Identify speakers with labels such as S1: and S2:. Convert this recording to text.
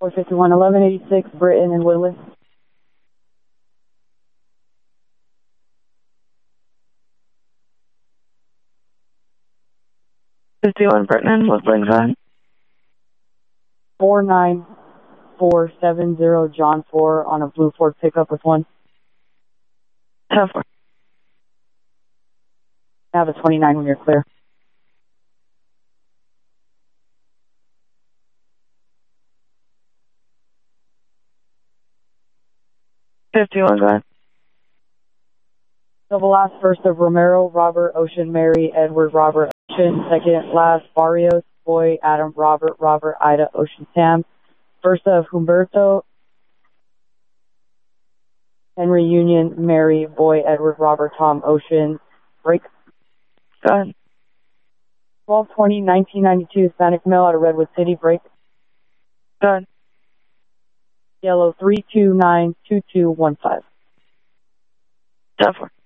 S1: 451, 1186, Britton and Woodland.
S2: Britton, Woodland, go ahead.
S1: 49470, John 4 on a blue Ford pickup with 1.
S2: 10-4.
S1: Have a 29 when you're clear.
S2: Go ahead.
S1: Double last first of Romero, Robert, Ocean, Mary, Edward, Robert, Ocean. Second last Barrios, Boy, Adam, Robert, Robert, Ida, Ocean, Sam. First of Humberto, Henry, Union, Mary, Boy, Edward, Robert, Tom, Ocean. Break.
S2: Go ahead.
S1: 1220, 1992, Hispanic male out of Redwood City. Break.
S2: Go ahead.
S1: Yellow 3292215.
S2: 10-4.